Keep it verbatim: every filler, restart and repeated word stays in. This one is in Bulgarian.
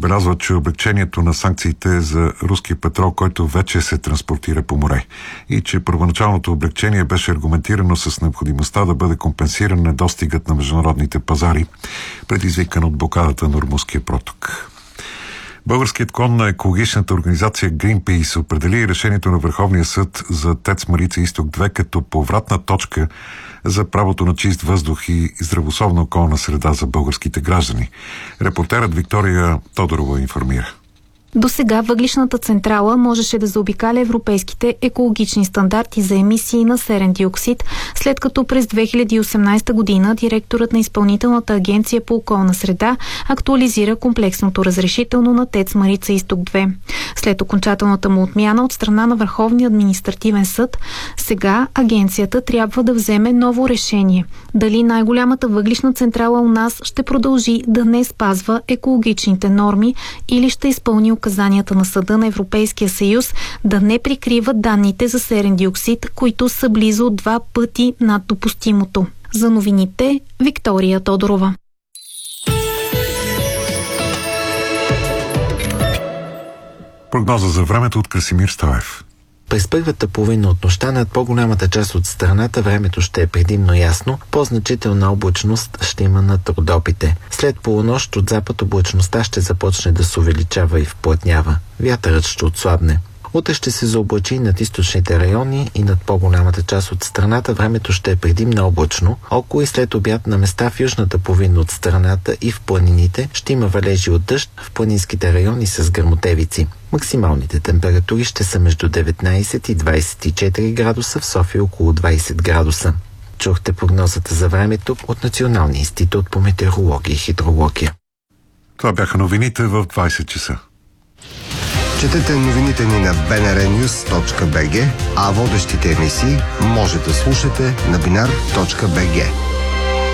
отбелязва, че облегчението на санкциите за руски петрол, който вече се транспортира по море, и че първоначалното облегчение беше аргументирано с необходимостта да бъде компенсиран недостигът на международните пазари, предизвикан от блокадата на Ормузския проток. Българският клон на екологичната организация Greenpeace определи решението на Върховния съд за ТЕЦ Марица Изток две като повратна точка за правото на чист въздух и здравословна околна среда за българските граждани. Репортерът Виктория Тодорова информира. До сега въглищната централа можеше да заобикаля европейските екологични стандарти за емисии на серен диоксид, след като през две хиляди и осемнадесета година директорът на Изпълнителната агенция по околна среда актуализира комплексното разрешително на ТЕЦ Марица Изток две. След окончателната му отмяна от страна на Върховния административен съд, сега агенцията трябва да вземе ново решение. Дали най-голямата въглищна централа у нас ще продължи да не спазва екологичните норми или ще изпълни указанията на Съда на Европейския съюз да не прикрива данните за серен диоксид, които са близо два пъти над допустимото. За новините Виктория Тодорова. Прогноза за времето от Красимир Стоев. През първата половина от нощта над по-голямата част от страната времето ще е предимно ясно, по-значителна облачност ще има над Родопите. След полунощ от запад облачността ще започне да се увеличава и вплътнява. Вятърът ще отслабне. Утре ще се заоблачи над източните райони и над по-голямата част от страната времето ще е предимно облачно. Около и след обяд на места в южната половина от страната и в планините ще има валежи от дъжд в планинските райони с гръмотевици. Максималните температури ще са между деветнадесет и двадесет и четири градуса, в София около двадесет градуса. Чухте прогнозата за времето от Националния институт по метеорология и хидрология. Това бяха новините в двадесет часа. Четете новините ни на би ен ар нюз точка би джи, а водещите емисии може да слушате на бинар точка би джи.